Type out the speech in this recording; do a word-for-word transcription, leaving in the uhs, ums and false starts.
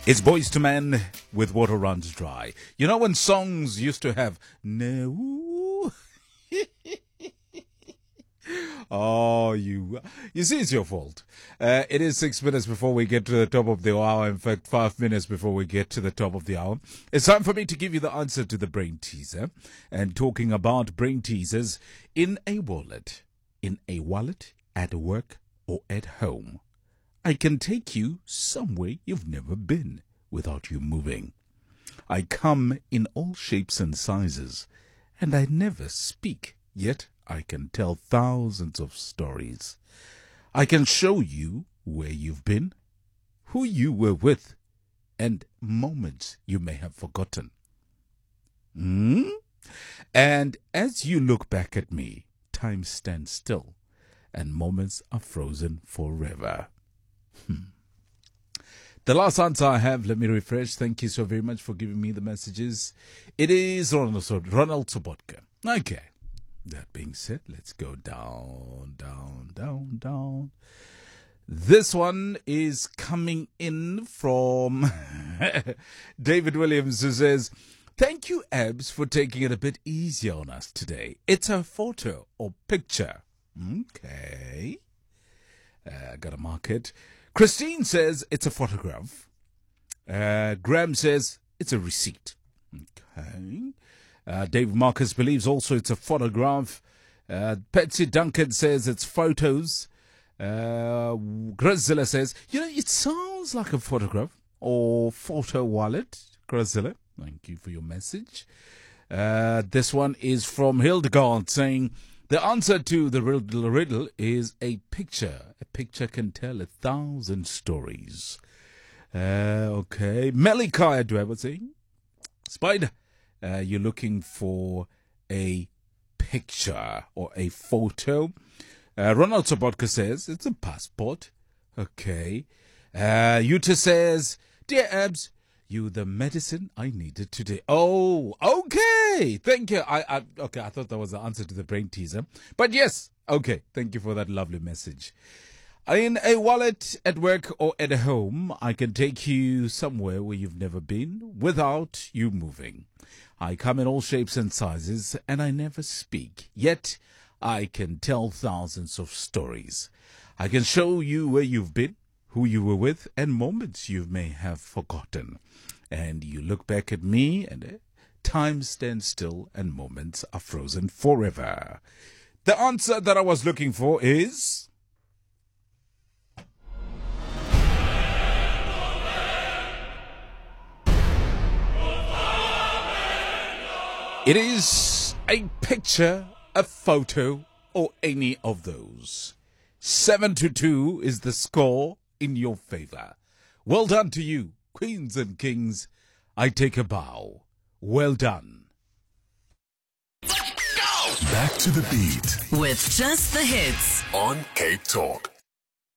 It's Boys to Men with Water Runs Dry. You know when songs used to have no. Oh, you you see, it's your fault. Uh, it is six minutes before we get to the top of the hour. In fact, five minutes before we get to the top of the hour. It's time for me to give you the answer to the brain teaser. And talking about brain teasers, in a wallet, in a wallet, at work, or at home, I can take you somewhere you've never been without you moving. I come in all shapes and sizes, and I never speak, yet I can tell thousands of stories. I can show you where you've been, who you were with, and moments you may have forgotten. Hmm? And as you look back at me, time stands still, and moments are frozen forever. Hmm. The last answer I have, let me refresh. Thank you so very much for giving me the messages. It is Ronald, Ronald Sobotka. Okay. That being said, let's go down, down, down, down. This one is coming in from David Williams, who says, "Thank you, Abs, for taking it a bit easier on us today. It's a photo or picture." Okay. Uh, gotta mark it. Christine says it's a photograph. Uh, Graham says it's a receipt. Okay. Uh, Dave Marcus believes also it's a photograph. Uh, Patsy Duncan says it's photos. Uh, Grazilla says, you know, it sounds like a photograph or photo wallet. Grazilla, thank you for your message. Uh, this one is from Hildegard saying, the answer to the riddle, riddle is a picture. A picture can tell a thousand stories. Uh, okay. Melikaya Dweber saying, Spider, uh, you're looking for a picture or a photo. Uh, Ronald Sobotka says, it's a passport. Okay. Uh, Yuta says, dear Abs, you the medicine I needed today. Oh, okay. Thank you. I, I okay. I thought that was the answer to the brain teaser, but yes. Okay. Thank you for that lovely message. In a wallet, at work, or at home, I can take you somewhere where you've never been without you moving. I come in all shapes and sizes, and I never speak. Yet I can tell thousands of stories. I can show you where you've been, who you were with, and moments you may have forgotten. And you look back at me, and uh, time stands still, and moments are frozen forever. The answer that I was looking for is... It is a picture, a photo, or any of those. Seven to two is the score in your favor. Well done to you, queens and kings. I take a bow. Well done. Back to the beat with just the hits on Cape Talk.